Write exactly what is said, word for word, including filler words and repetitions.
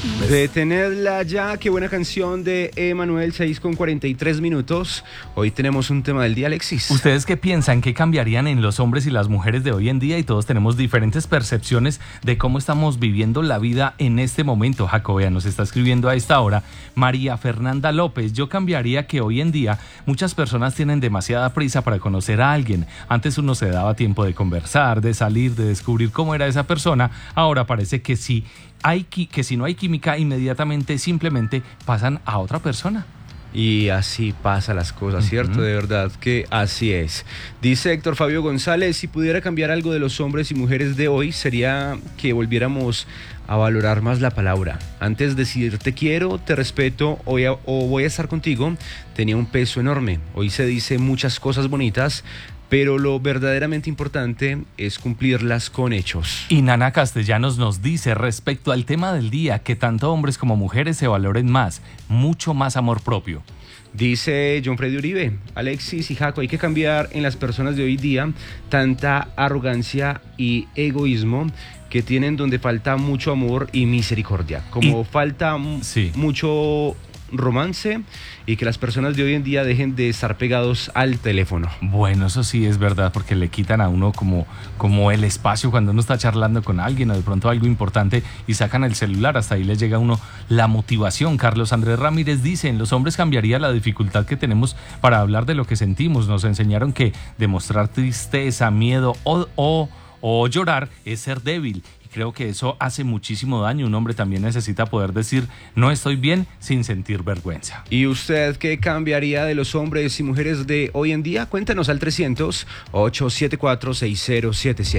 Detenedla ya, qué buena canción de Emanuel, seis con cuarenta y tres minutos. Hoy tenemos un tema del día, Alexis. ¿Ustedes qué piensan? ¿Qué cambiarían en los hombres y las mujeres de hoy en día? Y todos tenemos diferentes percepciones de cómo estamos viviendo la vida en este momento. Jacobea nos está escribiendo a esta hora. María Fernanda López, yo cambiaría que hoy en día muchas personas tienen demasiada prisa para conocer a alguien. Antes uno se daba tiempo de conversar, de salir, de descubrir cómo era esa persona. Ahora parece que sí. Hay que si no hay química, inmediatamente simplemente pasan a otra persona. Y así pasan las cosas, uh-huh. ¿Cierto? De verdad que así es. Dice Héctor Fabio González, si pudiera cambiar algo de los hombres y mujeres de hoy, sería que volviéramos a valorar más la palabra. Antes de decir te quiero, te respeto o voy a, o voy a estar contigo, tenía un peso enorme. Hoy se dice muchas cosas bonitas, pero lo verdaderamente importante es cumplirlas con hechos. Y Nana Castellanos nos dice respecto al tema del día que tanto hombres como mujeres se valoren más, mucho más amor propio. Dice John Freddy Uribe, Alexis y Jaco, hay que cambiar en las personas de hoy día tanta arrogancia y egoísmo que tienen donde falta mucho amor y misericordia. Como y, falta sí. mucho romance y que las personas de hoy en día dejen de estar pegados al teléfono. Bueno, eso sí es verdad, porque le quitan a uno como, como el espacio cuando uno está charlando con alguien o de pronto algo importante y sacan el celular, hasta ahí les llega a uno la motivación. Carlos Andrés Ramírez dice, en los hombres cambiaría la dificultad que tenemos para hablar de lo que sentimos. Nos enseñaron que demostrar tristeza, miedo o, o, o llorar es ser débil. Creo que eso hace muchísimo daño. Un hombre también necesita poder decir no estoy bien sin sentir vergüenza. ¿Y usted qué cambiaría de los hombres y mujeres de hoy en día? Cuéntanos al trescientos, ochocientos setenta y cuatro, sesenta siete siete.